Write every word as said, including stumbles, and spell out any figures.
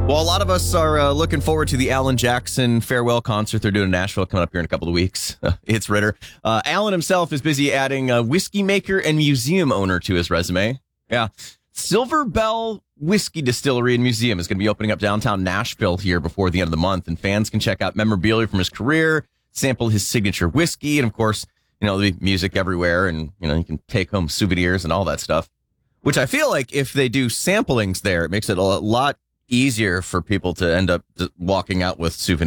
Well, a lot of us are uh, looking forward to the Alan Jackson farewell concert they're doing in Nashville coming up here in a couple of weeks. It's Ritter. Uh, Alan himself is busy adding a whiskey maker and museum owner to his resume. Yeah. Silver Bell Whiskey Distillery and Museum is going to be opening up downtown Nashville here before the end of the month, and fans can check out memorabilia from his career, sample his signature whiskey, and of course, you know, there'll be music everywhere, and you know, you can take home souvenirs and all that stuff. Which I feel like if they do samplings there, it makes it a lot easier for people to end up walking out with souvenirs.